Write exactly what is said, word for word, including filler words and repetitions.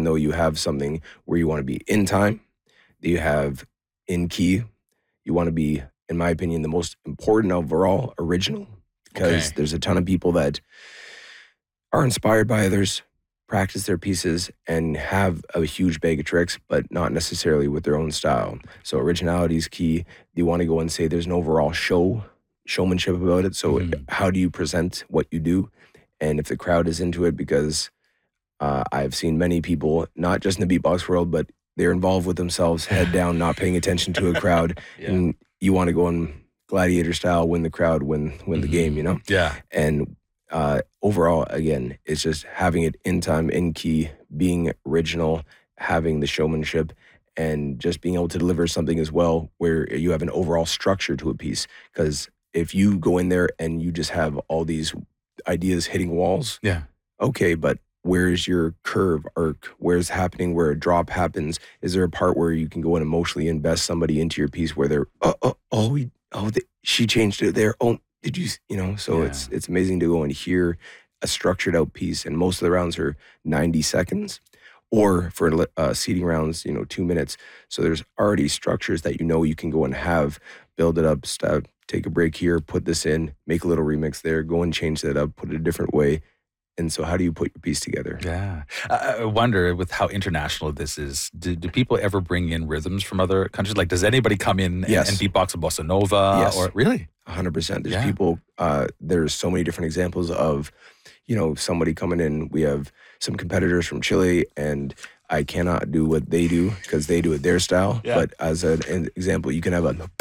though you have something where you want to be in time, you have in key, you want to be, in my opinion, the most important overall, original, because Okay. there's a ton of people that are inspired by others, practice their pieces, and have a huge bag of tricks, but not necessarily with their own style. So originality is key. You want to go and say there's an overall show, showmanship about it. So Mhm. how do you present what you do? And if the crowd is into it, because uh, I've seen many people, not just in the beatbox world, but they're involved with themselves, head down, not paying attention to a crowd. Yeah. And you want to go in gladiator style, win the crowd, win win the Mhm. game, you know? Yeah. And uh, overall, again, it's just having it in time, in key, being original, having the showmanship, and just being able to deliver something as well where you have an overall structure to a piece. Because if you go in there and you just have all these ideas hitting walls, Yeah. okay, but where's your curve arc? Where's happening where a drop happens? Is there a part where you can go and emotionally invest somebody into your piece where they're, oh, oh, oh, we, oh, the, she changed it there. Oh, did you, s-" you know? So Yeah. it's it's amazing to go and hear a structured out piece, and most of the rounds are ninety seconds, or for li- uh, seating rounds, you know, two minutes. So there's already structures that you know you can go and have, build it up, stop, take a break here, put this in, make a little remix there, go and change that up, put it a different way. And so how do you put your piece together? Yeah. I I wonder with how international this is, do, do people ever bring in rhythms from other countries? Like, does anybody come in and, Yes. and beatbox a bossa nova? Yes. Or really? one hundred percent. There's Yeah. people, uh, there's so many different examples of, you know, somebody coming in. We have some competitors from Chile, and I cannot do what they do because they do it their style. Yeah. But as an, an example, you can have a